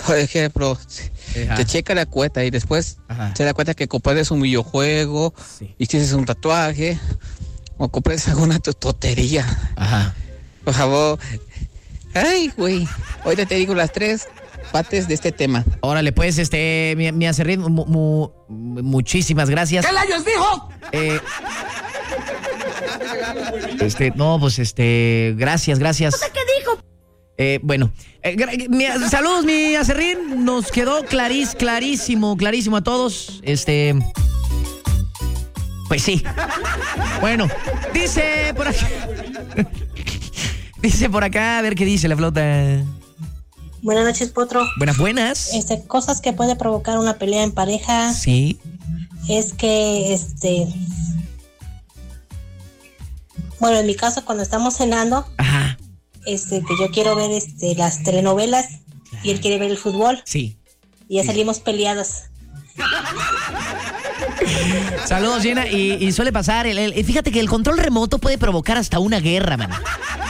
Por ejemplo, te checa la cuenta y después se da cuenta que compraste un videojuego, hiciste un tatuaje o compraste alguna tontería. Ajá. Por favor. Ay, güey. Ahorita te digo las 3 partes de este tema. Órale, pues, mi acerrín, muchísimas gracias. ¿Qué layos dijo? Gracias. ¿Qué dijo? Bueno, saludos, mi acerrín. Nos quedó clarísimo a todos. Pues sí. Bueno, dice por acá, a ver qué dice la flota. Buenas noches, Potro. Buenas. Cosas que puede provocar una pelea en pareja. Sí. Es que, bueno, en mi caso, cuando estamos cenando, Ajá. que yo quiero ver, las telenovelas y él quiere ver el fútbol. Sí. Y ya salimos peleados. Saludos, Gina. Y suele pasar, fíjate que el control remoto puede provocar hasta una guerra, man.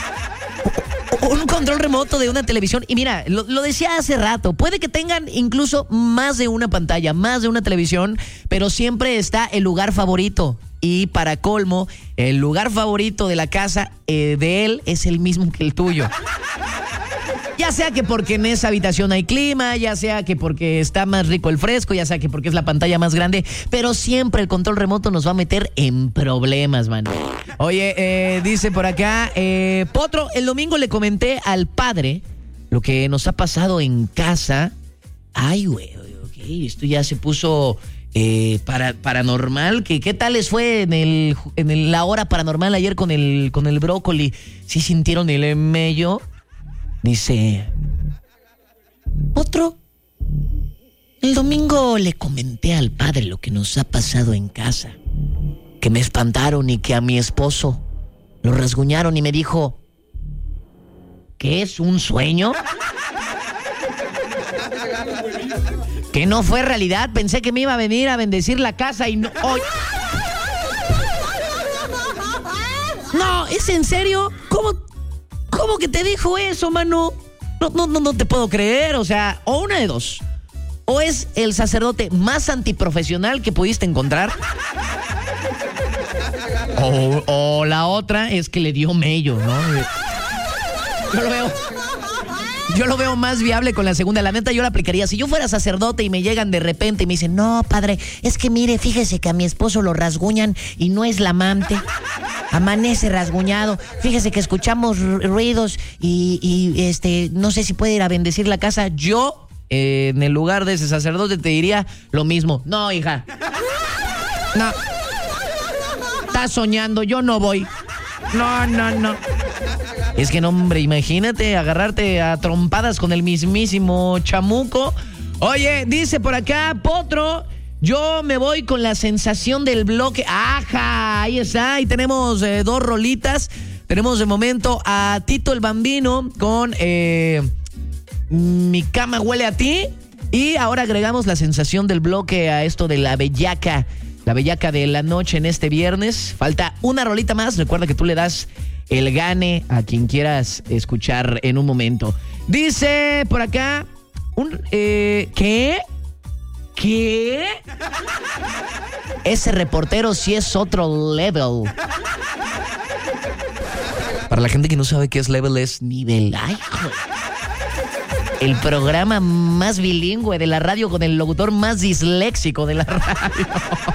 Un control remoto de una televisión. Y mira, lo decía hace rato, puede que tengan incluso más de una pantalla, más de una televisión, pero siempre está el lugar favorito. Y para colmo, el lugar favorito de la casa de él es el mismo que el tuyo. Ya sea que porque en esa habitación hay clima, ya sea que porque está más rico el fresco, ya sea que porque es la pantalla más grande, pero siempre el control remoto nos va a meter en problemas, man. Oye, dice por acá, Potro, el domingo le comenté al padre lo que nos ha pasado en casa. Ay, güey, ok, esto ya se puso paranormal. ¿Qué tal les fue en la hora paranormal ayer con el brócoli? ¿Sí sintieron el mello? Dice, Potro, el domingo le comenté al padre lo que nos ha pasado en casa, que me espantaron y que a mi esposo lo rasguñaron y me dijo, ¿qué es un sueño? Que no fue realidad, pensé que me iba a venir a bendecir la casa y no... ¡Oh! No, ¿es en serio? ¿Cómo que te dijo eso, mano? No te puedo creer, o sea, o una de dos. O es el sacerdote más antiprofesional que pudiste encontrar. O la otra es que le dio mello, ¿no? Yo lo veo más viable con la segunda. La neta, yo la aplicaría. Si yo fuera sacerdote y me llegan de repente y me dicen, no, padre, es que mire, fíjese que a mi esposo lo rasguñan y no es la amante. Amanece rasguñado. Fíjese que escuchamos ruidos y no sé si puede ir a bendecir la casa. Yo, en el lugar de ese sacerdote, te diría lo mismo. No, hija. No. Estás soñando, yo no voy. No. Es que no, hombre, imagínate agarrarte a trompadas con el mismísimo chamuco. Oye, dice por acá, Potro, yo me voy con la sensación del bloque. ¡Ajá! Ahí está, ahí tenemos 2 rolitas. Tenemos de momento a Tito el Bambino con Mi cama huele a ti. Y ahora agregamos la sensación del bloque a esto de la bellaca de la noche en este viernes. Falta una rolita más. Recuerda que tú le das el gane a quien quieras escuchar en un momento. Dice por acá ¿qué? Ese reportero sí es otro level. Para la gente que no sabe qué es level, es nivel. Ay, el programa más bilingüe de la radio con el locutor más disléxico de la radio.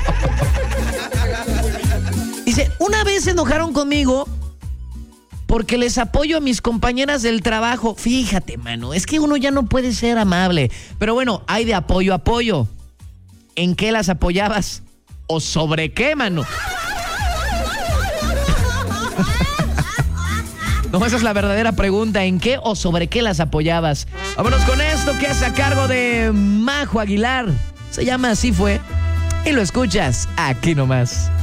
Dice, una vez se enojaron conmigo porque les apoyo a mis compañeras del trabajo. Fíjate, mano, es que uno ya no puede ser amable. Pero bueno, hay de apoyo a apoyo. ¿En qué las apoyabas? ¿O sobre qué, mano? No, esa es la verdadera pregunta. ¿En qué o sobre qué las apoyabas? Vámonos con esto que es a cargo de Majo Aguilar. Se llama Así Fue. Y lo escuchas aquí nomás.